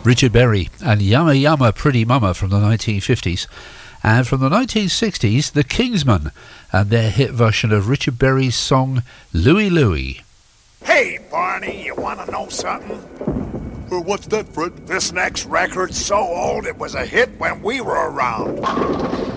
Richard Berry and Yama Yama Pretty Mama from the 1950s. And from the 1960s, the Kingsmen and their hit version of Richard Berry's song Louie Louie. Hey, Barney, you want to know something? What's that, Fred? This next record's so old it was a hit when we were around.